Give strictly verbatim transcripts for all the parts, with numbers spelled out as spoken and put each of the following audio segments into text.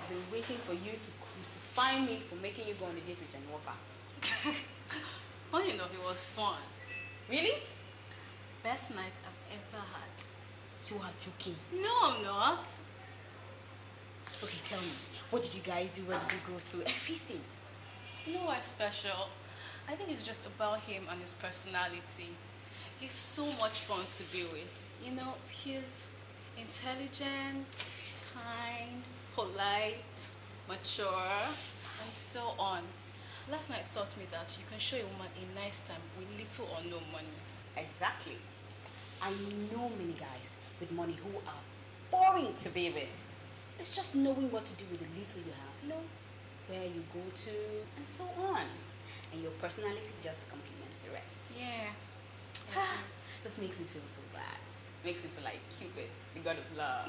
I've been waiting for you to crucify me for making you go on a date with Johnny Walker. Funny enough, it was fun. Really? Best night I've ever had. You are joking. No, I'm not. Okay, tell me. What did you guys do? Where did you go to? Everything. You know what's special? I think it's just about him and his personality. He's so much fun to be with. You know, he's intelligent, kind, polite, mature, and so on. Last night taught me that you can show a woman a nice time with little or no money. Exactly. I know many guys with money who are boring to be with. It's just knowing what to do with the little you have. You know, where you go to, and so on. And your personality just complements the rest. Yeah. This makes me feel so glad. Makes me feel like Cupid, the god of love.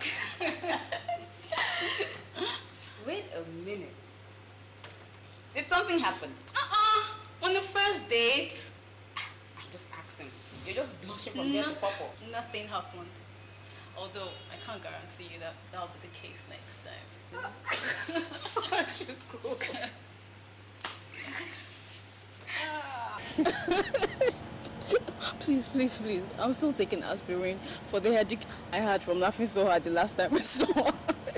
Wait a minute. Did something happen? Uh-uh. On the first date. I'm just asking. You're just blushing from here no, to purple. Nothing happened. Although I can't guarantee you that that'll be the case next time. I should cook. Please, please, please. I'm still taking aspirin for the headache I had from laughing so hard the last time I saw.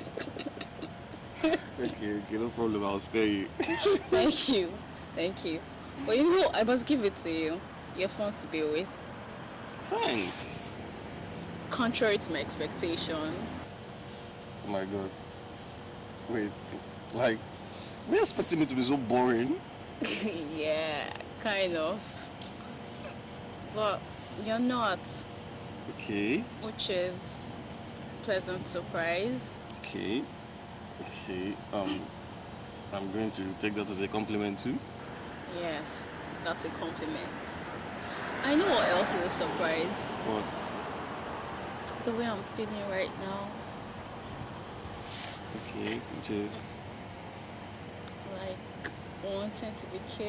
Okay, okay, no problem. I'll spare you. Thank you. Thank you. But you know, I must give it to you. You're fun to be with. Thanks. Contrary to my expectations. Oh my god. Wait, like, were you expecting me to be so boring? Yeah, kind of. But you're not. Okay. Which is pleasant surprise. Okay. Okay. Um, I'm going to take that as a compliment too. Yes, that's a compliment. I know what else is a surprise. What? The way I'm feeling right now. Okay, which is Like wanting to be kissed.